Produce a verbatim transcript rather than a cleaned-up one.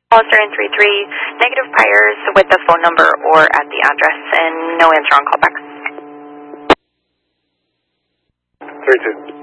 Hollister in three three, negative priors with the phone number or at the address, and no answer on callback. three two.